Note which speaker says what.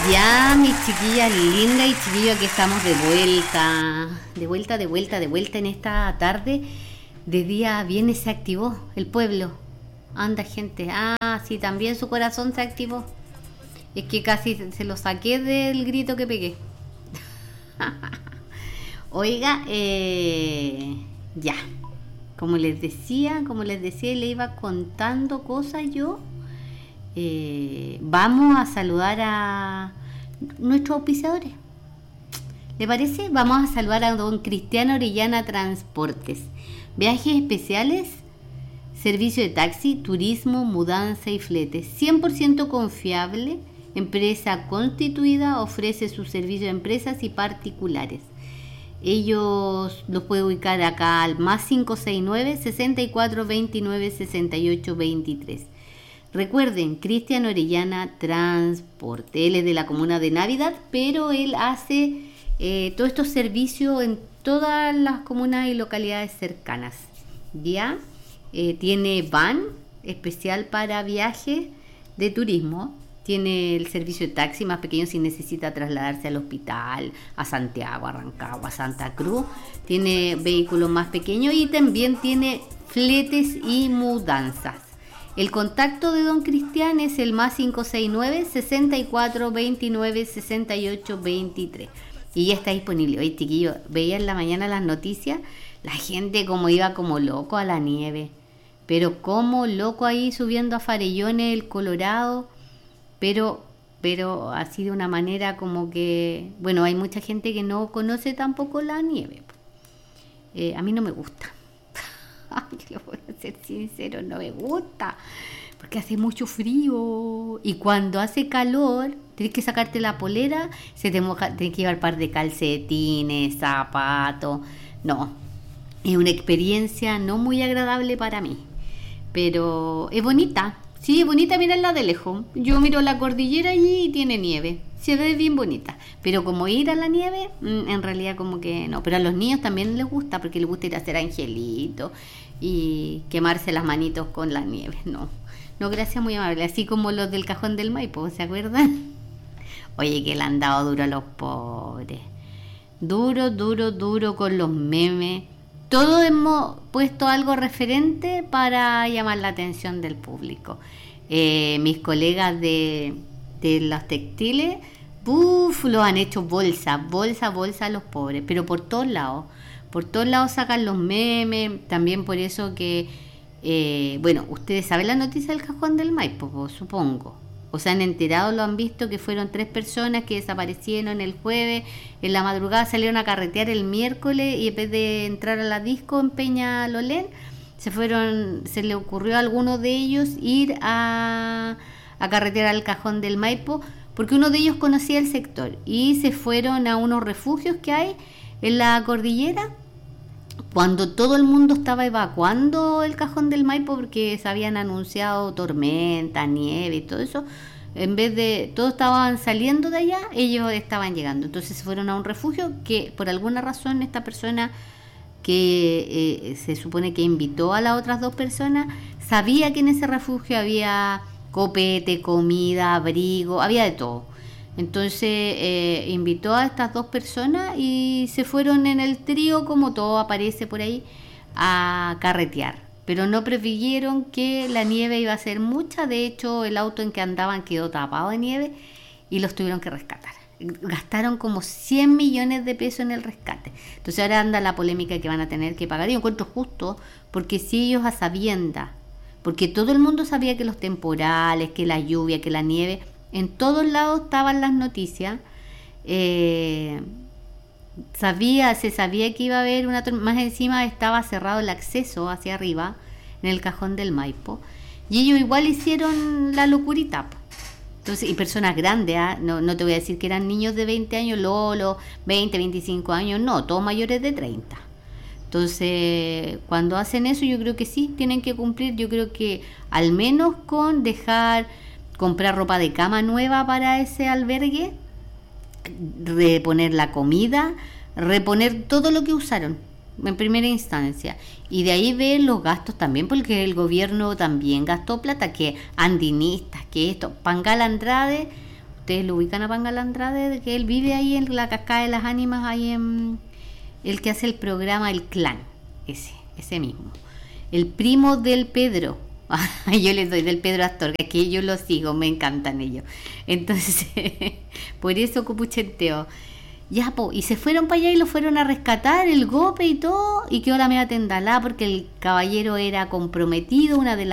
Speaker 1: Ya, mis chiquillas lindas y chiquillos, aquí estamos de vuelta en esta tarde de día viernes. Se activó el pueblo. Anda, gente. Ah, sí, también su corazón se activó. Es que casi se lo saqué del grito que pegué. Oiga, ya. Como les decía, le iba contando cosas yo. Vamos a saludar a nuestros auspiciadores. ¿Le parece? Vamos a saludar a don Cristiano Orellana Transportes. Viajes especiales, servicio de taxi, turismo, mudanza y flete. 100% confiable, empresa constituida, ofrece su servicio a empresas y particulares. Ellos los pueden ubicar acá al más 569 64 29 68 23. Recuerden, Cristian Orellana Transporte. Él es de la comuna de Navidad, pero él hace todos estos servicios en todas las comunas y localidades cercanas. Ya tiene van especial para viajes de turismo. Tiene el servicio de taxi más pequeño si necesita trasladarse al hospital, a Santiago, a Rancagua, a Santa Cruz. Tiene vehículos más pequeños y también tiene fletes y mudanzas. El contacto de don Cristian es el más 569 64 29 68 23 y ya está disponible. Oye, chiquillos, veía en la mañana las noticias, la gente como iba como loco a la nieve, pero como loco ahí subiendo a Farellones, el Colorado, pero así de una manera como que, bueno, hay mucha gente que no conoce tampoco la nieve. A mí no me gusta. Yo voy a ser sincero, no me gusta porque hace mucho frío y cuando hace calor tienes que sacarte la polera, se te moja, tienes que llevar un par de calcetines, zapatos. No, es una experiencia no muy agradable para mí, pero es bonita. Sí, es bonita mirarla de lejos. Yo miro la cordillera allí y tiene nieve. Se ve bien bonita. Pero como ir a la nieve, en realidad como que no. Pero a los niños también les gusta, porque les gusta ir a hacer angelitos y quemarse las manitos con la nieve. No, gracias, muy amable. Así como los del Cajón del Maipo, ¿se acuerdan? Oye, que le han dado duro a los pobres. Duro con los memes. Todos hemos puesto algo referente para llamar la atención del público. Mis colegas de los textiles, lo han hecho bolsa a los pobres, pero por todos lados sacan los memes. También por eso que, bueno, ustedes saben la noticia del Cajón del Maipo, supongo. O se han enterado, lo han visto, que fueron 3 personas que desaparecieron el jueves, en la madrugada salieron a carretear el miércoles y en vez de entrar a la disco en Peñalolén, se le ocurrió a alguno de ellos ir a carretear al Cajón del Maipo, porque uno de ellos conocía el sector y se fueron a unos refugios que hay en la cordillera cuando todo el mundo estaba evacuando el Cajón del Maipo porque se habían anunciado tormenta, nieve y todo eso. En vez de todos estaban saliendo de allá, ellos estaban llegando. Entonces se fueron a un refugio que por alguna razón esta persona que se supone que invitó a las otras 2 personas sabía que en ese refugio había copete, comida, abrigo, había de todo. Entonces invitó a estas 2 personas y se fueron en el trío, como todo aparece por ahí, a carretear. Pero no previeron que la nieve iba a ser mucha. De hecho, el auto en que andaban quedó tapado de nieve y los tuvieron que rescatar. Gastaron como 100 millones de pesos en el rescate. Entonces ahora anda la polémica que van a tener que pagar. Y yo encuentro justo, porque si ellos a sabiendas, porque todo el mundo sabía que los temporales, que la lluvia, que la nieve, en todos lados estaban las noticias, se sabía que iba a haber una tormenta, más encima estaba cerrado el acceso hacia arriba, en el Cajón del Maipo, y ellos igual hicieron la locurita. Entonces, y personas grandes, no te voy a decir que eran niños de 20 años, Lolo, 20, 25 años, no, todos mayores de 30. Entonces, cuando hacen eso, yo creo que sí, tienen que cumplir. Yo creo que al menos con comprar ropa de cama nueva para ese albergue, reponer la comida, reponer todo lo que usaron en primera instancia, y de ahí ver los gastos también, porque el gobierno también gastó plata, que andinistas, que esto, Pangal Andrade, ustedes lo ubican a Pangal Andrade, de que él vive ahí en la Cascada de las Ánimas, ahí en el que hace el programa El Clan, ese mismo. El primo del Pedro. Yo les doy del Pedro Astorga, que yo lo sigo, me encantan ellos. Entonces, por eso Copuchenteo. Ya, y se fueron para allá y lo fueron a rescatar, el golpe y todo, y quedó la media tendalá porque el caballero era comprometido, una de las